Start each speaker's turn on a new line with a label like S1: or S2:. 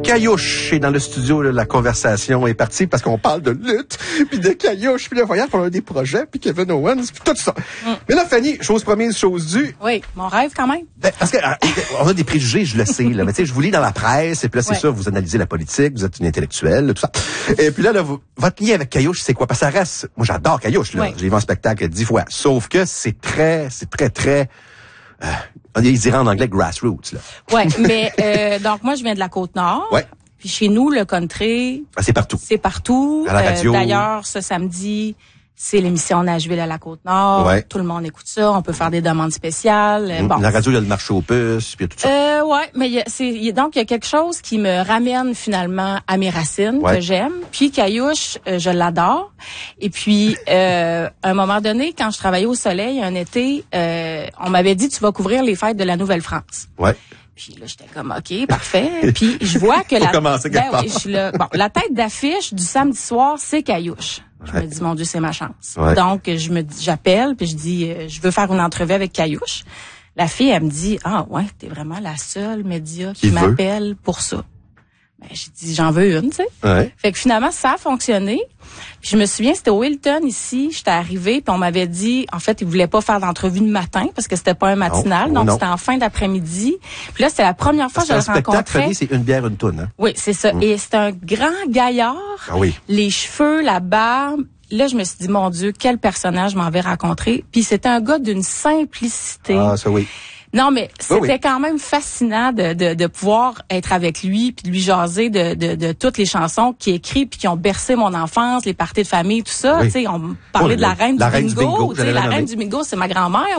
S1: Caillouche est dans le studio. Là, la conversation est partie parce qu'on parle de lutte, puis de Caillouche, puis de voyage, on a des projets, puis Kevin Owens, puis tout ça. Mais là, Fanny, chose promise, chose due.
S2: Oui, mon rêve quand même.
S1: Parce que on a des préjugés, je le sais. Là, mais tu sais, je vous lis dans la presse, et puis là, c'est ça, vous analysez la politique, vous êtes une intellectuelle, tout ça. Et puis là, votre lien avec Caillouche, c'est quoi? Parce que ça reste... Moi, j'adore Caillouche, là. J'ai vu un spectacle 10 fois. Sauf que c'est très... on dirait en anglais grassroots, là.
S2: Ouais, mais donc moi je viens de la Côte-Nord.
S1: Ouais.
S2: Puis chez nous le country,
S1: c'est partout.
S2: C'est partout.
S1: À la radio.
S2: D'ailleurs, ce samedi, c'est l'émission Nashville à la Côte-Nord.
S1: Ouais.
S2: Tout le monde écoute ça, on peut faire des demandes spéciales. Bon.
S1: La radio, il y a le marché aux puces, puis tout ça.
S2: Ouais, mais donc il y a quelque chose qui me ramène finalement à mes racines que j'aime. Puis Caillouche, je l'adore. Et puis à un moment donné, quand je travaillais au Soleil un été, on m'avait dit tu vas couvrir les fêtes de la Nouvelle-France.
S1: Ouais.
S2: Puis là, j'étais comme, OK, parfait. Puis je vois que la tête d'affiche du samedi soir, c'est Caillouche. Je me dis, mon Dieu, c'est ma chance.
S1: Ouais.
S2: Donc, j'appelle, puis je dis, je veux faire une entrevue avec Caillouche. La fille, elle me dit, ah ouais, t'es vraiment la seule média qui m'appelle pour ça. Ben, j'ai dit, j'en veux une, tu sais.
S1: Ouais.
S2: Fait que finalement, ça a fonctionné. Puis je me souviens, c'était au Hilton ici, j'étais arrivée, puis on m'avait dit, en fait, ils voulaient pas faire d'entrevue le matin parce que c'était pas un matinal, donc c'était en fin d'après-midi. Puis là, c'était la première fois que je le rencontrais.
S1: Fanny, c'est une bière, une toune, hein?
S2: Oui, c'est ça. Et c'est un grand gaillard.
S1: Ah oui.
S2: Les cheveux, la barbe. Là, je me suis dit, mon Dieu, quel personnage m'en vais rencontrer. Puis c'était un gars d'une simplicité.
S1: Ah, ça oui.
S2: Non, mais c'était quand même fascinant de pouvoir être avec lui puis de lui jaser de toutes les chansons qu'il écrit puis qui ont bercé mon enfance, les parties de famille, tout ça. Tu sais, on parlait de la reine du bingo. Tu sais, la reine du bingo, c'est ma grand-mère.